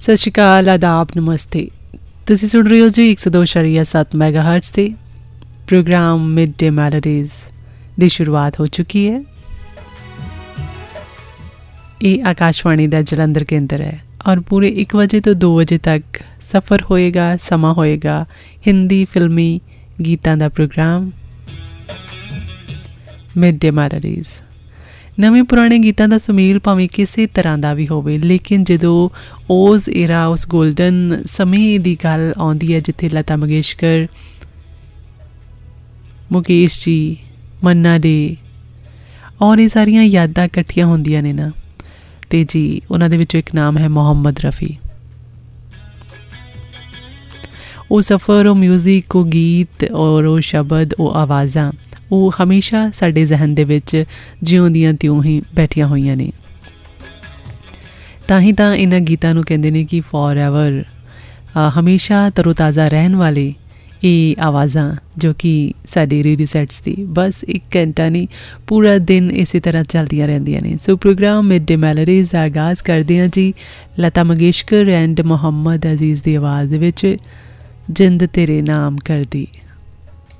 ਸਤਿ ਸ਼੍ਰੀ ਅਕਾਲ, ਆਦਾਬ, ਨਮਸਤੇ। ਤੁਸੀਂ ਸੁਣ ਰਹੇ ਹੋ ਜੀ 102.7 ਮੈਗਾਹਰਟਜ਼ 'ਤੇ ਪ੍ਰੋਗਰਾਮ ਮਿਡ ਡੇ ਮੈਲੋਡੀਜ਼ ਦੀ ਸ਼ੁਰੂਆਤ ਹੋ ਚੁੱਕੀ ਹੈ। ਇਹ ਆਕਾਸ਼ਵਾਣੀ ਦਾ ਜਲੰਧਰ ਕੇਂਦਰ ਹੈ ਔਰ ਪੂਰੇ 1 ਵਜੇ ਤੋਂ 2 ਵਜੇ ਤੱਕ ਸਫ਼ਰ ਹੋਏਗਾ, ਸਮਾਂ ਹੋਏਗਾ ਹਿੰਦੀ ਫਿਲਮੀ ਗੀਤਾਂ ਦਾ ਪ੍ਰੋਗਰਾਮ ਮਿਡ ਡੇ ਮੈਲੋਡੀਜ਼। ਨਵੇਂ ਪੁਰਾਣੇ ਗੀਤਾਂ ਦਾ ਸੁਮੇਲ ਭਾਵੇਂ ਕਿਸੇ ਤਰ੍ਹਾਂ ਦਾ ਵੀ ਹੋਵੇ, ਲੇਕਿਨ ਜਦੋਂ ਉਸ ਏਰਾ, ਉਸ ਗੋਲਡਨ ਸਮੇਂ ਦੀ ਗੱਲ ਆਉਂਦੀ ਹੈ ਜਿੱਥੇ ਲਤਾ ਮੰਗੇਸ਼ਕਰ, ਮੁਕੇਸ਼ ਜੀ, ਮੰਨਾ ਡੇ ਔਰ ਇਹ ਸਾਰੀਆਂ ਯਾਦਾਂ ਇਕੱਠੀਆਂ ਹੁੰਦੀਆਂ ਨੇ ਨਾ, ਅਤੇ ਜੀ ਉਹਨਾਂ ਦੇ ਵਿੱਚੋਂ ਇੱਕ ਨਾਮ ਹੈ ਮੁਹੰਮਦ ਰਫੀ। ਉਹ ਸਫ਼ਰ, ਉਹ ਮਿਊਜ਼ਿਕ, ਉਹ ਗੀਤ ਔਰ ਉਹ ਸ਼ਬਦ, ਉਹ ਆਵਾਜ਼ਾਂ, ਉਹ ਹਮੇਸ਼ਾ ਸਾਡੇ ਜ਼ਹਿਨ ਦੇ ਵਿੱਚ ਜਿਉਂਦੀਆਂ ਤਿਉਂ ਹੀ ਬੈਠੀਆਂ ਹੋਈਆਂ ਨੇ। ਤਾਂ ਹੀ ਤਾਂ ਇਹਨਾਂ ਗੀਤਾਂ ਨੂੰ ਕਹਿੰਦੇ ਨੇ ਕਿ ਫੋਰ ਐਵਰ, ਹਮੇਸ਼ਾ ਤਰੋਤਾਜ਼ਾ ਰਹਿਣ ਵਾਲੇ ਇਹ ਆਵਾਜ਼ਾਂ ਜੋ ਕਿ ਸਾਡੇ ਰੇਡੀਓ ਸੈਟਸ ਦੀ ਬਸ 1 ਘੰਟਾ ਨਹੀਂ, ਪੂਰਾ ਦਿਨ ਇਸੇ ਤਰ੍ਹਾਂ ਚੱਲਦੀਆਂ ਰਹਿੰਦੀਆਂ ਨੇ। ਸੋ ਪ੍ਰੋਗਰਾਮ ਮਿਡ ਡੇ ਮੈਲੋਡੀਜ਼ ਦਾ ਆਗਾਜ਼ ਕਰਦੇ ਹਾਂ ਜੀ ਲਤਾ ਮੰਗੇਸ਼ਕਰ ਐਂਡ ਮੁਹੰਮਦ ਅਜ਼ੀਜ਼ ਦੀ ਆਵਾਜ਼ ਦੇ ਵਿੱਚ, ਜਿੰਦ ਤੇਰੇ ਨਾਮ ਕਰਦੀ।